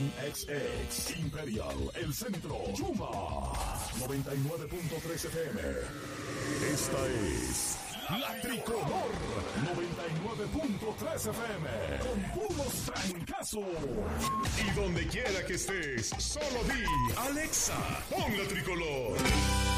Estación XX, Imperial, El Centro, Yuma, 99.3 FM. Esta es La Tricolor, 99.3 FM, con puros trancazos. Y donde quiera que estés, solo di, Alexa, pon La Tricolor.